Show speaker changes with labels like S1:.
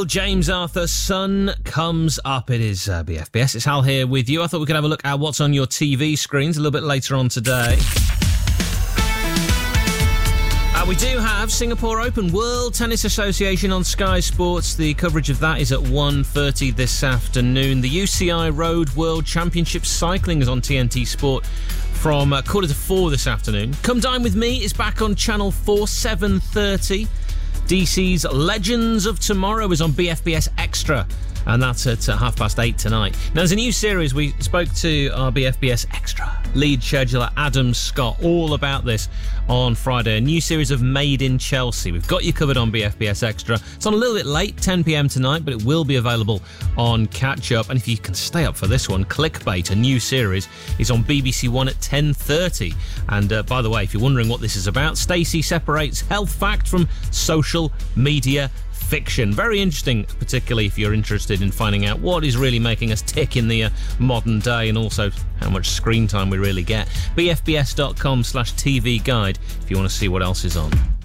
S1: Hill, James Arthur, Sun Comes Up. It is BFBS. It's Hal here with you. I thought we could have a look at what's on your TV screens a little bit later on today. We do have Singapore Open, World Tennis Association on Sky Sports. The coverage of that is at 1:30 this afternoon. The UCI Road World Championship Cycling is on TNT Sport from 3:45 this afternoon. Come Dine With Me is back on Channel 4, 7:30. DC's Legends of Tomorrow is on BFBS Extra, and that's at 8:30 tonight. Now, there's a new series. We spoke to our BFBS Extra lead scheduler Adam Scott all about this on Friday. A new series of Made in Chelsea. We've got you covered on BFBS Extra. It's on a little bit late, 10 p.m. tonight, but it will be available on Catch Up. And if you can stay up for this one, Clickbait, a new series, is on BBC One at 10:30. And by the way, if you're wondering what this is about, Stacey separates health fact from social media fiction. Very interesting, particularly if you're interested in finding out what is really making us tick in the modern day, and also how much screen time we really get. BFBS.com/TV guide if you want to see what else is on.